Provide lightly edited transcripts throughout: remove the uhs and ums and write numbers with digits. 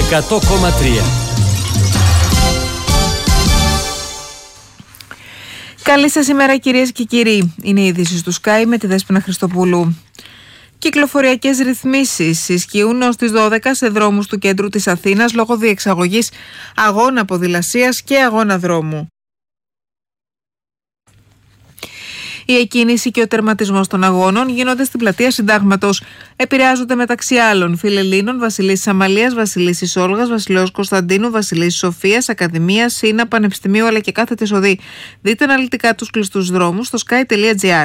100,3. Καλή σας ημέρα κυρίες και κύριοι. Είναι η είδηση του Sky με τη Δέσποινα Χριστοπούλου. Κυκλοφοριακές ρυθμίσεις ισχύουν ως τις 12 σε δρόμους του κέντρου της Αθήνας λόγω διεξαγωγής αγώνα ποδηλασίας και αγώνα δρόμου. Η εκκίνηση και ο τερματισμός των αγώνων γίνονται στην πλατεία Συντάγματος. Επηρεάζονται μεταξύ άλλων Φιλελλήνων, Βασιλίσσης Αμαλίας, Βασιλίσσης Όλγας, Βασιλέως Κωνσταντίνου, Βασιλίσσης Σοφίας, Ακαδημίας, Σύνα, Πανεπιστημίου αλλά και κάθετης οδή. Δείτε αναλυτικά τους κλειστούς δρόμους στο sky.gr.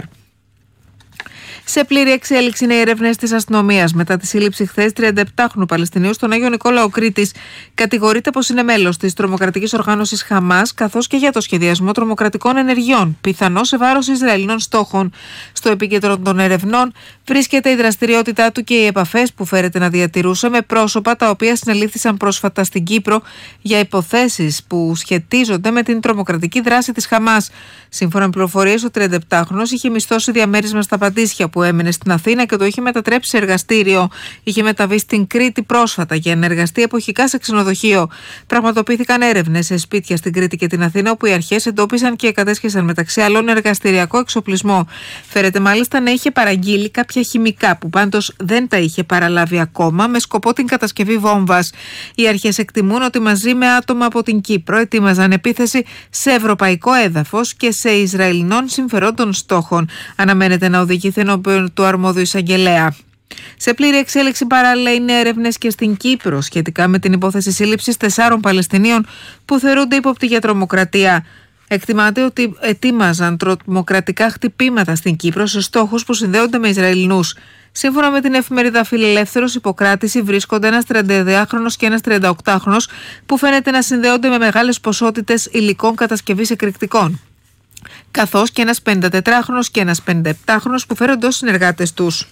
Σε πλήρη εξέλιξη είναι οι έρευνες της αστυνομίας μετά τη σύλληψη χθες 37χρονου Παλαιστινίου στον Άγιο Νικόλαο Κρήτης. Κατηγορείται πως είναι μέλος της τρομοκρατικής οργάνωσης Χαμάς, καθώς και για το σχεδιασμό τρομοκρατικών ενεργειών, πιθανώς σε βάρος Ισραηλινών στόχων. Στο επίκεντρο των ερευνών βρίσκεται η δραστηριότητά του και οι επαφές που φέρεται να διατηρούσε με πρόσωπα τα οποία συνελήφθησαν πρόσφατα στην Κύπρο για υποθέσεις που σχετίζονται με την τρομοκρατική δράση της Χαμάς. Σύμφωνα με πληροφορίες, ο 37χρονος είχε μισθώσει διαμέρισμα στα Παντήσια που έμενε στην Αθήνα και το είχε μετατρέψει σε εργαστήριο. Είχε μεταβεί στην Κρήτη πρόσφατα για να εργαστεί εποχικά σε ξενοδοχείο. Πραγματοποιήθηκαν έρευνες σε σπίτια στην Κρήτη και την Αθήνα, όπου οι αρχές εντόπισαν και κατέσχεσαν μεταξύ άλλων εργαστηριακό εξοπλισμό. Φέρεται μάλιστα να είχε παραγγείλει κάποια χημικά, που πάντως δεν τα είχε παραλάβει ακόμα, με σκοπό την κατασκευή βόμβας. Οι αρχές εκτιμούν ότι μαζί με άτομα από την Κύπρο ετοίμαζαν επίθεση σε ευρωπαϊκό έδαφος και σε Ισραηλινών συμφερόντων στόχων. Αναμένεται να οδηγηθεί ενώπιον του αρμόδιου εισαγγελέα. Σε πλήρη εξέλιξη παράλληλα είναι έρευνες και στην Κύπρο σχετικά με την υπόθεση σύλληψης 4 Παλαιστινίων που θεωρούνται ύποπτοι για τρομοκρατία. Εκτιμάται ότι ετοίμαζαν τρομοκρατικά χτυπήματα στην Κύπρο σε στόχους που συνδέονται με Ισραηλινούς. Σύμφωνα με την εφημερίδα Φιλελεύθερος, υποκράτηση βρίσκονται ένας 32χρονος και ένας 38χρονος που φαίνεται να συνδέονται με μεγάλες ποσότητες υλικών κατασκευής εκρηκτικών, καθώς και ένας 54χρονος και ένας 57χρονος που φέρονται ως συνεργάτες τους.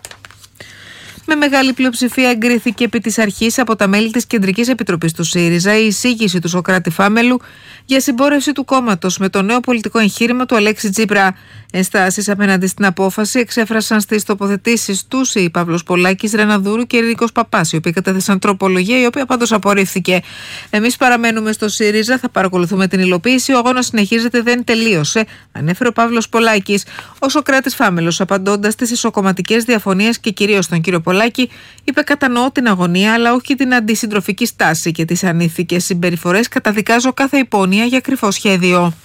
Με μεγάλη πλειοψηφία εγκρίθηκε επί της αρχής από τα μέλη της Κεντρικής Επιτροπής του ΣΥΡΙΖΑ η εισήγηση του Σωκράτη Φάμελου για συμπόρευση του κόμματος με το νέο πολιτικό εγχείρημα του Αλέξη Τσίπρα. Ενστάσεις απέναντι στην απόφαση εξέφρασαν στις τοποθετήσεις τους οι Παύλος Πολάκης, Ρεναδούρου και Νίκος Παπάς, οι οποίοι κατέθεσαν τροπολογία, η οποία πάντως απορρίφθηκε. Εμείς παραμένουμε στο ΣΥΡΙΖΑ, θα παρακολουθούμε την υλοποίηση. Ο αγώνας συνεχίζεται, δεν τελείωσε, ανέφερε ο Παύλος Πολάκης. Ο Σωκράτης Φάμελος, απαντώντας στις ισοκομματικές διαφωνίες και κυρίως τον κύριο Πολάκη, είπε: κατανοώ την αγωνία, αλλά όχι την αντισυντροφική στάση και τις ανήθικες συμπεριφορές. Καταδικάζω κάθε υπόνοια για κρυφό σχέδιο.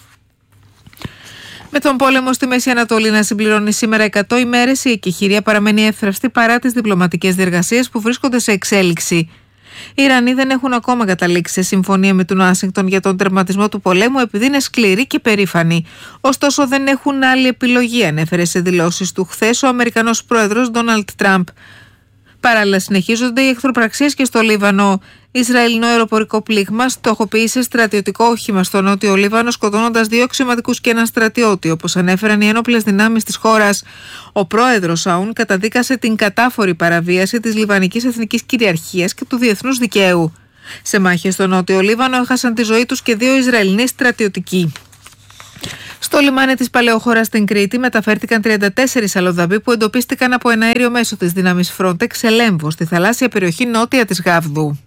Με τον πόλεμο στη Μέση Ανατολή να συμπληρώνει σήμερα 100 ημέρες, η εκεχηρία παραμένει εύθραυστη παρά τις διπλωματικές διεργασίες που βρίσκονται σε εξέλιξη. Οι Ιρανοί δεν έχουν ακόμα καταλήξει σε συμφωνία με την Ουάσιγκτον για τον τερματισμό του πολέμου, επειδή είναι σκληροί και περήφανοι. Ωστόσο, δεν έχουν άλλη επιλογή, ανέφερε σε δηλώσεις του χθες ο Αμερικανός πρόεδρος Ντόναλντ Τραμπ. Παράλληλα, συνεχίζονται οι εχθροπραξίες και στο Λίβανο. Ισραηλινό αεροπορικό πλήγμα στοχοποίησε στρατιωτικό όχημα στο νότιο Λίβανο, σκοτώνοντας 2 αξιωματικούς και έναν στρατιώτη, όπως ανέφεραν οι ένοπλες δυνάμεις της χώρας. Ο πρόεδρος Αούν καταδίκασε την κατάφορη παραβίαση της λιβανικής εθνικής κυριαρχίας και του διεθνούς δικαίου. Σε μάχες στο νότιο Λίβανο έχασαν τη ζωή τους και 2 Ισραηλινοί στρατιωτικοί. Στο λιμάνι της Παλαιοχώρας στην Κρήτη μεταφέρθηκαν 34 αλλοδαποί που εντοπίστηκαν από ένα αέριο μέσο της δύναμης Frontex σε Λέμβο, στη θαλάσσια περιοχή νότια της Γάβδου.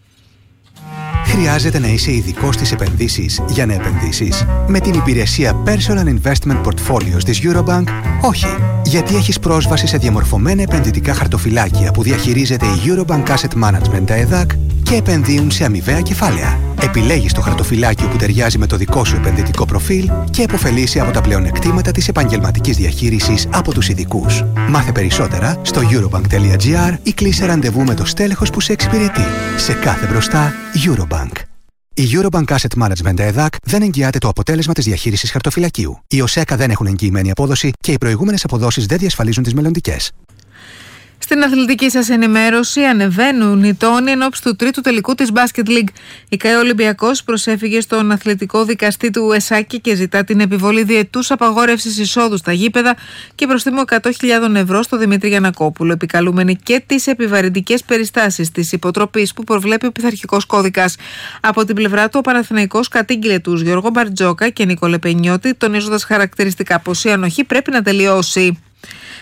Χρειάζεται να είσαι ειδικός στις επενδύσεις για να επενδύσεις? Με την υπηρεσία Personal Investment Portfolios της Eurobank, όχι. Γιατί έχεις πρόσβαση σε διαμορφωμένα επενδυτικά χαρτοφυλάκια που διαχειρίζεται η Eurobank Asset Management, τα ΕΔΑΚ, και επενδύουν σε αμοιβαία κεφάλαια. Επιλέγεις το χαρτοφυλάκιο που ταιριάζει με το δικό σου επενδυτικό προφίλ και επωφελείσαι από τα πλεονεκτήματα της επαγγελματικής διαχείρισης από τους ειδικούς. Μάθε περισσότερα στο eurobank.gr ή κλείσε ραντεβού με το στέλεχος που σε εξυπηρετεί. Σε κάθε μπροστά, Eurobank. Η Eurobank Asset Management ΕΔΑΚ δεν εγγυάται το αποτέλεσμα της διαχείρισης χαρτοφυλακίου. Οι ΟΣΕΚΑ δεν έχουν εγγυημένη απόδοση και οι προηγούμενες αποδόσεις δεν διασφαλίζουν τις μελλοντικές. Στην αθλητική σας ενημέρωση, ανεβαίνουν οι τόνοι εν ώψη του τρίτου τελικού της Basket League. Η ΚΑΕ Ολυμπιακός προσέφυγε στον αθλητικό δικαστή του ΕΣΑΚΙ και ζητά την επιβολή διετούς απαγόρευσης εισόδου στα γήπεδα και προστίμου 100.000 ευρώ στο Δημήτρη Γιαννακόπουλο, επικαλούμενοι και τις επιβαρυντικές περιστάσεις της υποτροπής που προβλέπει ο πειθαρχικός κώδικας. Από την πλευρά του, ο Παναθηναϊκός κατήγγειλε τους Γιώργο Μπαρτζόκα και Νίκο Λεπενιώτη, τονίζοντας χαρακτηριστικά πως η ανοχή πρέπει να τελειώσει.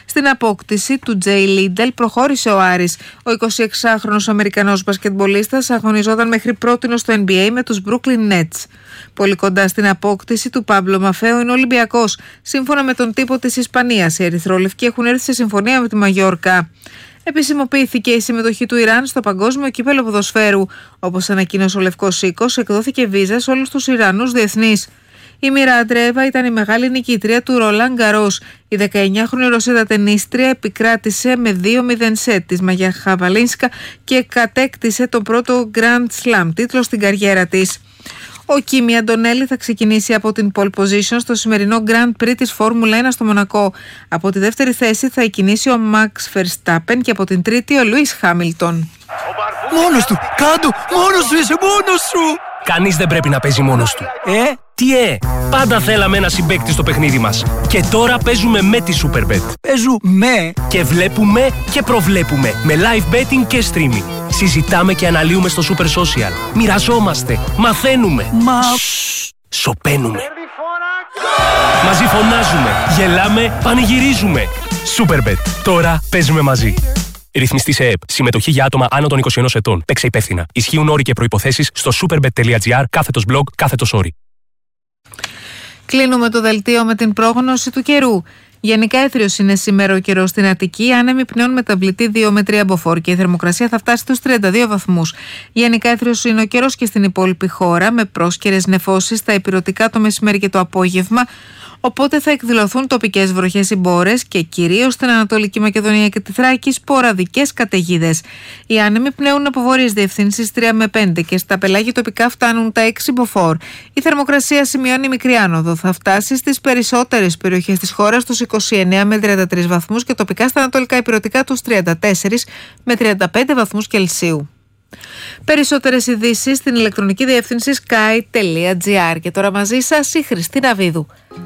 Στην απόκτηση του Τζέι Λίντελ προχώρησε ο Άρης. Ο 26χρονος Αμερικανός μπασκετμπολίστας αγωνιζόταν μέχρι πρότινο στο NBA με τους Brooklyn Nets. Πολύ κοντά στην απόκτηση του Πάμπλο Μαφέο είναι ο Ολυμπιακός. Σύμφωνα με τον τύπο της Ισπανίας, οι ερυθρόλευκοι έχουν έρθει σε συμφωνία με τη Μαγιόρκα. Επισημοποιήθηκε η συμμετοχή του Ιράν στο Παγκόσμιο Κύπελλο Ποδοσφαίρου. Όπως ανακοίνωσε ο Λευκός Οίκος, εκδόθηκε βίζα σε όλους τους Ιρανούς διεθνείς. Η Μίρα Αντρέβα ήταν η μεγάλη νικήτρια του Ρολάν Γκαρός. Η 19χρονη Ρωσίδα τενίστρια επικράτησε με 2-0 σετ της Μαγιά Χαβαλίνσκα και κατέκτησε τον πρώτο Grand Slam τίτλο στην καριέρα της. Ο Κίμι Αντωνέλη θα ξεκινήσει από την pole position στο σημερινό Grand Prix της Φόρμουλα 1 στο Μονακό. Από τη δεύτερη θέση θα εκκινήσει ο Max Verstappen και από την τρίτη ο Λουίς Χάμιλτον. Μόνος του! Κάντο! Μόνος σου είσαι! Μόνος σου! Κανείς δεν πρέπει να παίζει μόνος του. Τι πάντα θέλαμε ένα συμπαίκτη στο παιχνίδι μας. Και τώρα παίζουμε με τη Superbet. Παίζουμε! Και βλέπουμε και προβλέπουμε με live betting και streaming. Συζητάμε και αναλύουμε στο Super Social. Μοιραζόμαστε, μαθαίνουμε. Σωπαίνουμε. Μαζί φωνάζουμε, γελάμε, πανηγυρίζουμε. Superbet. Τώρα παίζουμε μαζί. Ρυθμιστή σε ΕΕΠ. Συμμετοχή για άτομα άνω των 21 ετών. Παίξε υπεύθυνα. Ισχύουν όροι και προϋποθέσεις στο superbet.gr/blog/όροι. Κλείνουμε το δελτίο με την πρόγνωση του καιρού. Γενικά έθριος είναι σήμερα ο καιρός στην Αττική, άνεμοι πνέουν μεταβλητή 2 με 3 μποφόρ και η θερμοκρασία θα φτάσει στους 32 βαθμούς. Γενικά έθριος είναι ο καιρός και στην υπόλοιπη χώρα, με πρόσκαιρες νεφώσεις στα ηπειρωτικά το μεσημέρι και το απόγευμα. Οπότε θα εκδηλωθούν τοπικές βροχές ή μπόρες και κυρίως στην Ανατολική Μακεδονία και τη Θράκη σποραδικές καταιγίδες. Οι άνεμοι πνέουν από βόρειες διευθύνσεις 3 με 5 και στα πελάγια τοπικά φτάνουν τα 6 μποφόρ. Η θερμοκρασία σημειώνει μικρή άνοδο. Θα φτάσει στις περισσότερες περιοχές της χώρας στους 29 με 33 βαθμούς και τοπικά στα ανατολικά ηπειρωτικά τους 34 με 35 βαθμούς Κελσίου. Περισσότερες ειδήσεις στην ηλεκτρονική διεύθυνση sky.gr. Και τώρα μαζί σας η Χριστίνα Βίδου.